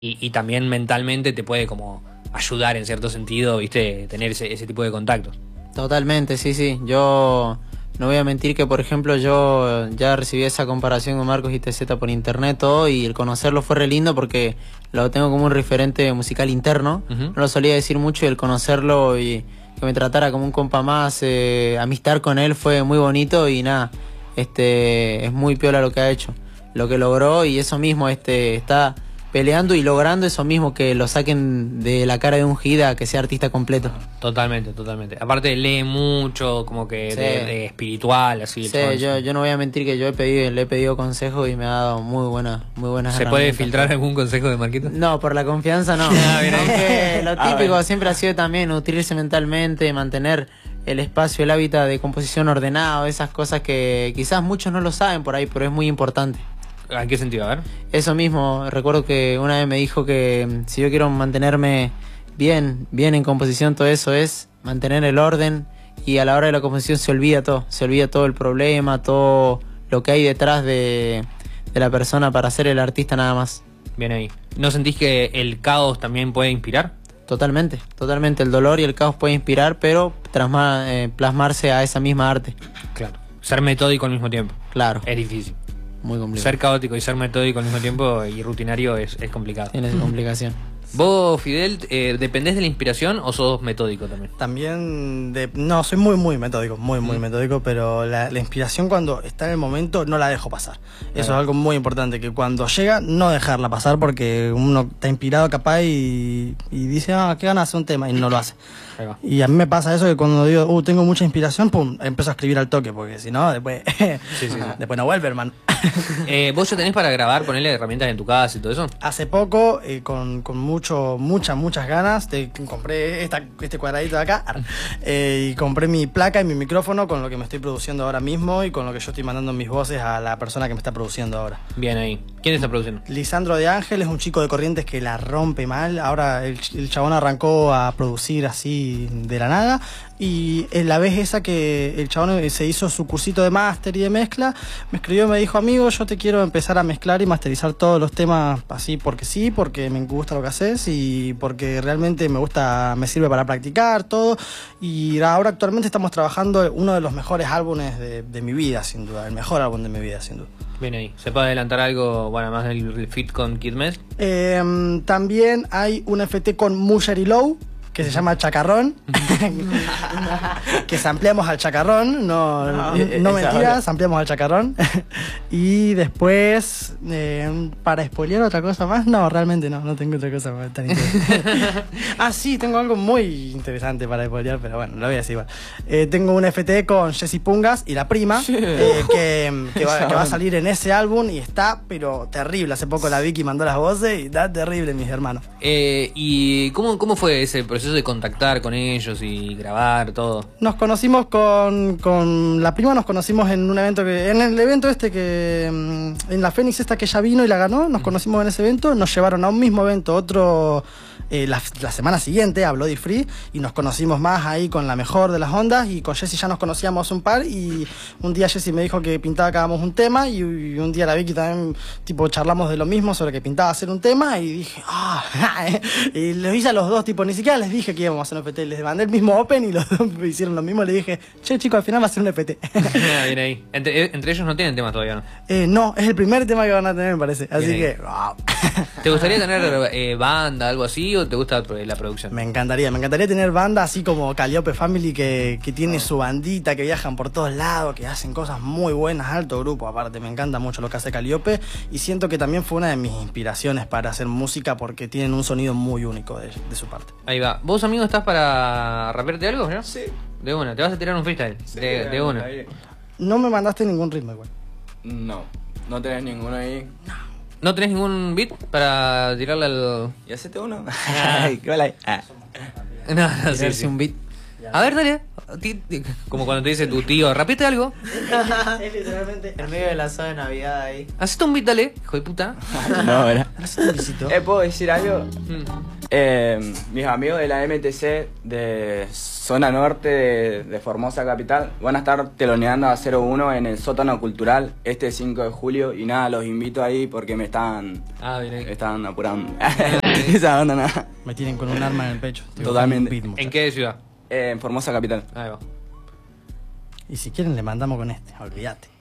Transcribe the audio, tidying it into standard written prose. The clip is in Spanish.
y también mentalmente te puede como ayudar en cierto sentido, ¿viste? Tener ese tipo de contactos. Totalmente, sí, sí. Yo no voy a mentir que, por ejemplo, yo ya recibí esa comparación con Marcos y TZ por internet todo, y el conocerlo fue re lindo porque lo tengo como un referente musical interno. No lo solía decir mucho, y el conocerlo y que me tratara como un compa más, amistad con él fue muy bonito, y nada, es muy piola lo que ha hecho, lo que logró, y eso mismo, está peleando y logrando eso mismo, que lo saquen de la cara de un Gida, que sea artista completo. Totalmente, totalmente. Aparte lee mucho, como que Sí. de espiritual, así. Sí, yo no voy a mentir que le he pedido consejos y me ha dado muy buenas ¿Se puede filtrar algún consejo de Marquito? No, por la confianza no. Aunque lo típico siempre ha sido también nutrirse mentalmente, mantener el espacio, el hábitat de composición ordenado, esas cosas que quizás muchos no lo saben por ahí, pero es muy importante. ¿En qué sentido? A ver. Eso mismo, recuerdo que una vez me dijo que si yo quiero mantenerme bien en composición, todo eso es mantener el orden, y a la hora de la composición se olvida todo el problema, todo lo que hay detrás de la persona para ser el artista nada más. Bien ahí. ¿No sentís que el caos también puede inspirar? Totalmente, el dolor y el caos puede inspirar, pero plasmarse a esa misma arte. Claro. Ser metódico al mismo tiempo. Claro. Es difícil. Muy complicado. Ser caótico y ser metódico al mismo tiempo y rutinario es complicado. Tiene esa complicación. ¿Vos, Fidel, dependés de la inspiración o sos metódico también? También, no, soy muy metódico, muy metódico, pero la inspiración cuando está en el momento no la dejo pasar. Eso es algo muy importante, que cuando llega no dejarla pasar, porque uno está inspirado capaz y dice, qué ganas de hacer un tema, y no lo hace. Y a mí me pasa eso, que cuando digo, tengo mucha inspiración, pum, empiezo a escribir al toque, porque si no, después, después no vuelve, hermano. ¿Vos ya tenés para grabar, ponerle herramientas en tu casa y todo eso? Hace poco, con muchas ganas, compré este cuadradito de acá, y compré mi placa y mi micrófono con lo que me estoy produciendo ahora mismo y con lo que yo estoy mandando mis voces a la persona que me está produciendo ahora. Bien ahí. ¿Quién está produciendo? Lisandro de Ángel es un chico de Corrientes que la rompe mal. Ahora el chabón arrancó a producir así de la nada, y la vez esa que el chabón se hizo su cursito de máster y de mezcla, me escribió y me dijo, amigo, yo te quiero empezar a mezclar y masterizar todos los temas así porque sí, porque me gusta lo que haces y porque realmente me sirve para practicar todo. Y ahora actualmente estamos trabajando uno de los mejores álbumes de mi vida, sin duda, el mejor álbum de mi vida, sin duda. Bien ahí. ¿Se puede adelantar algo, bueno, más del fit con Kid Mess? También hay un FT con Musher y Low, que se llama Chacarrón, que sampleamos al Chacarrón, no mentiras, sampleamos al Chacarrón. Y después, para spoilear otra cosa más, no, realmente no tengo otra cosa tan interesante. Sí, tengo algo muy interesante para spoilear, pero bueno, lo voy a decir igual. Tengo un FT con Jessy Pungas y la prima, que va a salir en ese álbum, y está, pero terrible. Hace poco la Vicky mandó las voces y está terrible, mis hermanos. ¿Y cómo fue ese proceso de contactar con ellos y grabar todo? Nos conocimos con la prima, nos conocimos en un evento en el evento en la Fénix esta que ella vino y la ganó, nos conocimos en ese evento, nos llevaron a un mismo evento, otro la semana siguiente a Bloody Free, y nos conocimos más ahí con la mejor de las ondas, y con Jessy ya nos conocíamos un par, y un día Jessy me dijo que pintaba que hagamos un tema, y un día la Vicky también, tipo, charlamos de lo mismo, sobre que pintaba hacer un tema, y dije, y les hice a los dos, tipo, ni siquiera les dije que íbamos a hacer un FT, les mandé el mismo open y los dos hicieron lo mismo, le dije, che, chicos, al final va a ser un FT. Bien ahí. Entre ellos no tienen temas todavía, ¿no? No, es el primer tema que van a tener, me parece, así que... ¿Te gustaría tener banda, algo así, o te gusta la producción? Me encantaría tener banda así como Calliope Family, que tiene su bandita, que viajan por todos lados, que hacen cosas muy buenas, alto grupo aparte. Me encanta mucho lo que hace Calliope, y siento que también fue una de mis inspiraciones para hacer música, porque tienen un sonido muy único de su parte. Ahí va. ¿Vos, amigo, estás para rapearte algo, no? Sí. De una, te vas a tirar un freestyle. Sí, de una. No me mandaste ningún ritmo igual. No tenés ninguno ahí. ¿No tenés ningún beat para tirarle al...? ¿Y hacete uno? ¿Qué vale? No, sí. Un beat. A ver, dale. Como cuando te dice tu tío, ¿rapete algo? Es literalmente. En medio de la zona de Navidad ahí. Hacete un beat, dale, hijo de puta. No, ¿verdad? Un besito. ¿Puedo decir algo? Mm. Mis amigos de la MTC de zona norte de Formosa Capital van a estar teloneando a 01 en el sótano cultural este 5 de julio y nada, los invito ahí porque me están Bien ahí. apurando. Esa onda nada. Me tienen con un arma en el pecho. Estoy Totalmente. buscando un beat, muchacho. ¿En qué ciudad? En Formosa Capital. Ahí va. Y si quieren le mandamos con este, olvídate.